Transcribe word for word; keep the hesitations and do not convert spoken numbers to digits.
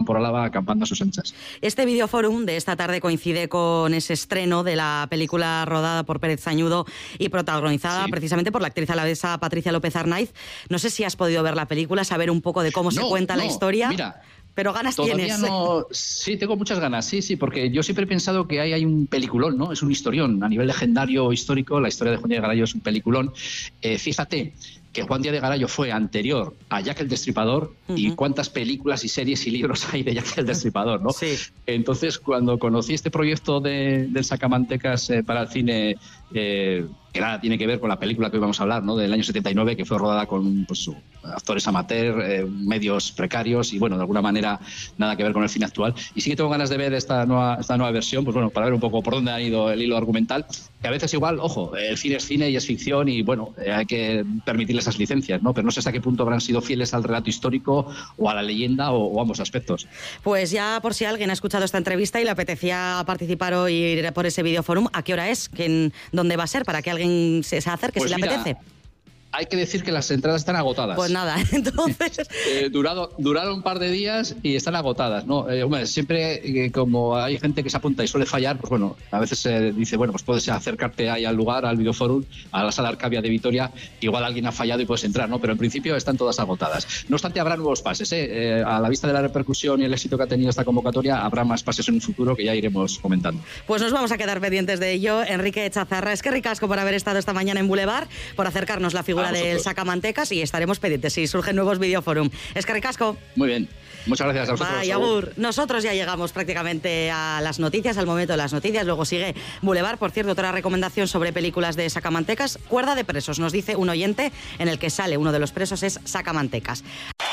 por Álava acampando a sus anchas. Este videoforum de esta tarde coincide con ese estreno de la película rodada por Pérez Sañudo y protagonizada sí. precisamente por la actriz alavesa Patricia López Arnaiz. No sé si has podido ver la película, saber un poco de cómo no, se cuenta no, la historia. Mira, pero ganas todavía tienes. No, sí, tengo muchas ganas, sí, sí, porque yo siempre he pensado que ahí hay un peliculón, ¿no? Es un historión. A nivel legendario histórico, la historia de Juan Díaz de Garay es un peliculón. Eh, fíjate que Juan Díaz de Garay fue anterior a Jack el Destripador, uh-huh. y cuántas películas y series y libros hay de Jack el Destripador, ¿no? Sí. Entonces, cuando conocí este proyecto de, del Sacamantecas eh, para el cine, eh, que nada tiene que ver con la película que hoy vamos a hablar, ¿no? Del año setenta y nueve, que fue rodada con pues, actores amateur, eh, medios precarios y, bueno, de alguna manera nada que ver con el cine actual. Y sí que tengo ganas de ver esta nueva, esta nueva versión, pues bueno, para ver un poco por dónde ha ido el hilo argumental, que a veces igual, ojo, el cine es cine y es ficción y, bueno, eh, hay que permitirle esas licencias, ¿no? Pero no sé hasta qué punto habrán sido fieles al relato histórico o a la leyenda o, o ambos aspectos. Pues ya por si alguien ha escuchado esta entrevista y le apetecía participar o ir por ese videoforum, ¿a qué hora es? ¿Quién, ¿Dónde va a ser? Para que alguien se acerque pues si mira, le apetece. Hay que decir que las entradas están agotadas. Pues nada, entonces... eh, durado, duraron un par de días y están agotadas, ¿no? Eh, hombre, siempre eh, como hay gente que se apunta y suele fallar, pues bueno, a veces se eh, dice, bueno, pues puedes acercarte ahí al lugar, al videoforum, a la sala Arcavia de Vitoria, igual alguien ha fallado y puedes entrar, ¿no? Pero en principio están todas agotadas. No obstante, habrá nuevos pases, ¿eh? Eh, a la vista de la repercusión y el éxito que ha tenido esta convocatoria, habrá más pases en un futuro que ya iremos comentando. Pues nos vamos a quedar pendientes de ello. Enrique Echazarra, es que ricasco por haber estado esta mañana en Boulevard, por acercarnos la figura del Sacamantecas, y estaremos pendientes si surgen nuevos videoforum. Es que ricasco. Muy bien. Muchas gracias a vosotros. Bye, agur. Nosotros ya llegamos prácticamente a las noticias, al momento de las noticias. Luego sigue Boulevard. Por cierto, otra recomendación sobre películas de Sacamantecas. Cuerda de presos, nos dice un oyente, en el que sale uno de los presos, es Sacamantecas.